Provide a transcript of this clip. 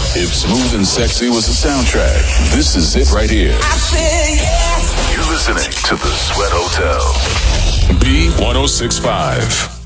If Smooth and Sexy was a soundtrack, this is it right here. I said yes. You're listening to The Sweat Hotel. B1065.